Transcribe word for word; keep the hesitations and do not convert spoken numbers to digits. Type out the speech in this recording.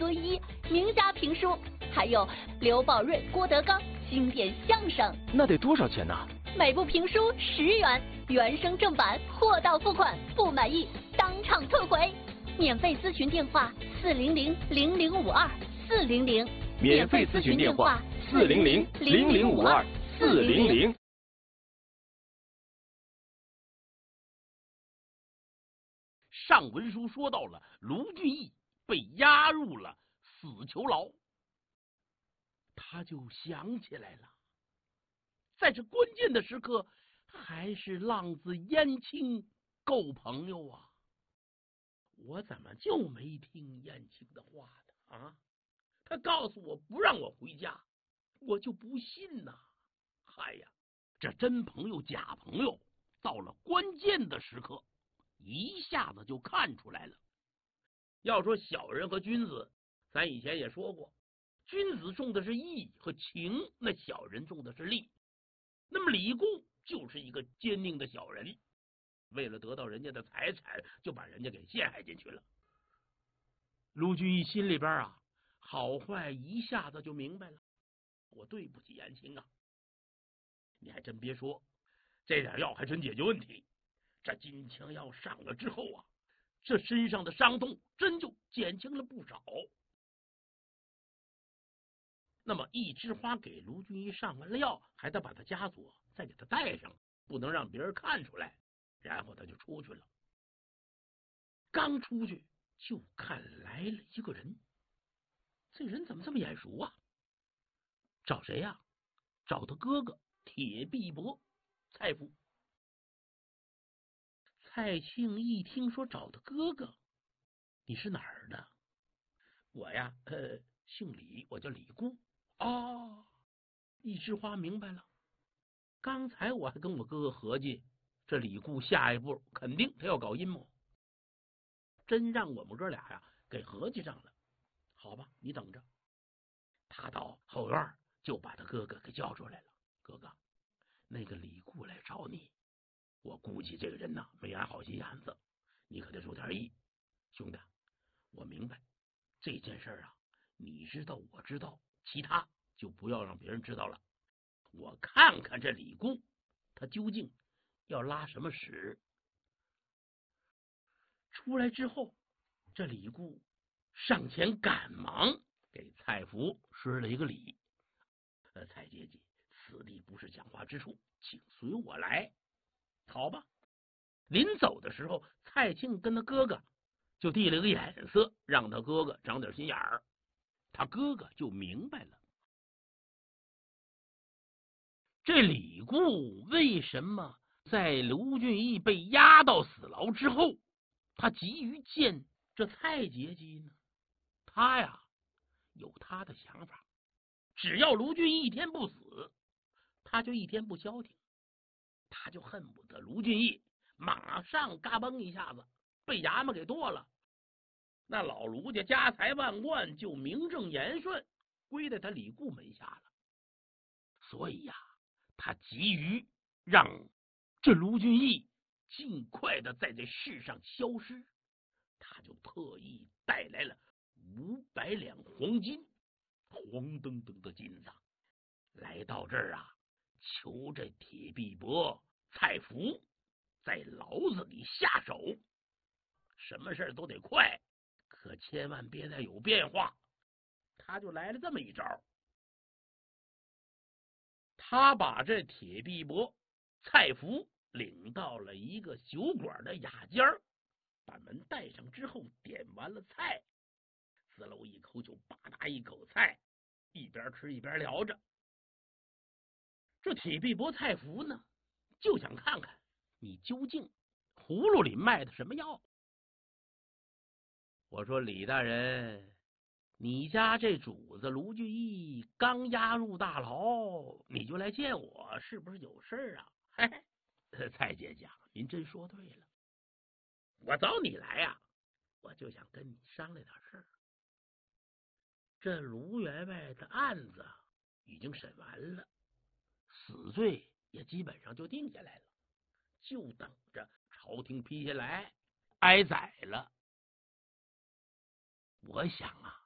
孙一名家评书，还有刘宝瑞、郭德纲经典相声。 那得多少钱呢？ 每部评书十元，原声正版，货到付款，不满意当场退回。免费咨询电话：四零零零零五二四零零。 免费咨询电话：四零零零零五二四零零。 上文书说到了卢俊义被押入了死囚牢，他就想起来了，在这关键的时刻，还是浪子燕青够朋友啊！我怎么就没听燕青的话呢？啊，他告诉我不让我回家，我就不信呐！嗨呀，这真朋友假朋友，到了关键的时刻，一下子就看出来了。要说小人和君子，咱以前也说过，君子重的是义和情，那小人重的是利。那么李固就是一个坚定的小人，为了得到人家的财产，就把人家给陷害进去了。卢俊义心里边啊，好坏一下子就明白了。我对不起燕青啊，你还真别说，这点药还真解决问题。这金枪药上了之后啊，这身上的伤痛真就减轻了不少。那么一枝花给卢俊义上完了药，还得把他枷锁再给他戴上，不能让别人看出来，然后他就出去了。刚出去就看来了一个人，这人怎么这么眼熟啊？找谁呀、啊？找他哥哥铁臂伯蔡夫。蔡庆一听说找他哥哥，你是哪儿的？我呀，呃，姓李，我叫李固。哦，一枝花明白了。刚才我还跟我哥哥合计，这李固下一步肯定他要搞阴谋，真让我们哥俩呀给合计上了。好吧，你等着。他到后院就把他哥哥给叫出来了。哥哥，那个李固来找你，我估计这个人呐没安好心眼子，你可得注点意。兄弟，我明白这件事啊，你知道我知道，其他就不要让别人知道了。我看看这李固他究竟要拉什么屎。出来之后，这李固上前赶忙给蔡福施了一个礼。呃，蔡姐姐，此地不是讲话之处，请随我来。好吧。临走的时候，蔡庆跟他哥哥就递了个眼色，让他哥哥长点心眼儿。他哥哥就明白了，这李固为什么在卢俊义被押到死牢之后，他急于见这蔡杰基呢？他呀有他的想法，只要卢俊义一天不死，他就一天不消停。他就恨不得卢俊义马上嘎嘣一下子被衙门给剁了，那老卢家家财万贯就名正言顺归在他李固门下了。所以呀、啊，他急于让这卢俊义尽快的在这世上消失，他就特意带来了五百两黄金，黄澄澄的金子，来到这儿啊，求这铁臂伯蔡福在牢子里下手。什么事都得快，可千万别再有变化。他就来了这么一招，他把这铁臂伯蔡福领到了一个酒馆的雅间，把门带上之后，点完了菜，滋溜一口酒，吧嗒一口菜，一边吃一边聊着。这铁臂伯蔡福呢，就想看看你究竟葫芦里卖的什么药。我说李大人，你家这主子卢俊义刚押入大牢，你就来见我，是不是有事儿啊？嘿嘿，蔡姐姐，您真说对了，我找你来呀、啊，我就想跟你商量点事儿。这卢员外的案子已经审完了，死罪也基本上就定下来了，就等着朝廷批下来挨宰了。我想啊，